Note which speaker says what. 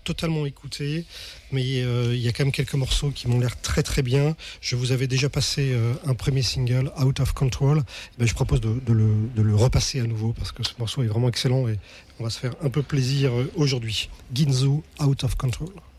Speaker 1: totalement écouté, mais il y a quand même quelques morceaux qui m'ont l'air très très bien. Je vous avais déjà passé un premier single, Out of Control. Je propose de le repasser à nouveau parce que ce morceau est vraiment excellent et on va se faire un peu plaisir aujourd'hui. Ginzu, Out of Control.